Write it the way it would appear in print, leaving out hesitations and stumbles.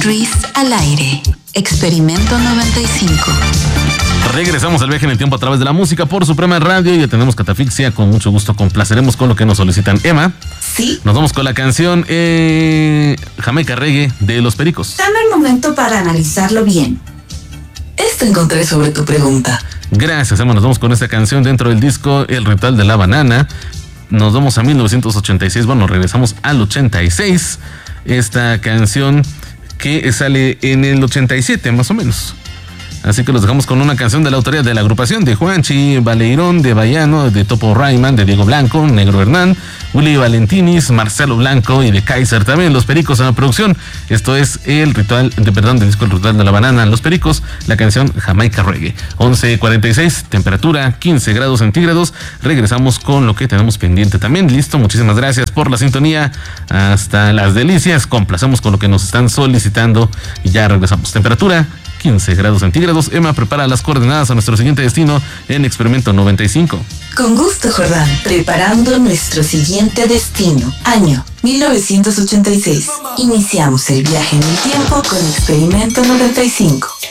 Ruiz al aire. Experimento 95. Regresamos al viaje en el tiempo a través de la música por Suprema Radio y atendemos Catafixia. Con mucho gusto complaceremos con lo que nos solicitan. Emma. Sí. Nos vamos con la canción Jamaica Reggae de Los Pericos. Dame el momento para analizarlo bien. Esto encontré sobre tu pregunta. Gracias, Emma. Nos vamos con esta canción dentro del disco El Ritual de la Banana. Nos vamos a 1986. Bueno, regresamos al 86. Esta canción que sale en el 87, más o menos. Así que los dejamos con una canción de la autoría de la agrupación de Juanchi Baleirón, de Bayano, de Topo Rayman, de Diego Blanco, Negro Hernán, Willy Valentinis, Marcelo Blanco y de Kaiser también, Los Pericos en la producción. Esto es del disco El Ritual de la Banana, Los Pericos, la canción Jamaica Reggae. 11:46, temperatura 15 grados centígrados. Regresamos con lo que tenemos pendiente también. Listo, muchísimas gracias por la sintonía. Hasta las delicias, complacemos con lo que nos están solicitando y ya regresamos. Temperatura 15 grados centígrados. Emma prepara las coordenadas a nuestro siguiente destino en Experimento 95. Con gusto, Jordán. Preparando nuestro siguiente destino. Año 1986. Iniciamos el viaje en el tiempo con Experimento 95.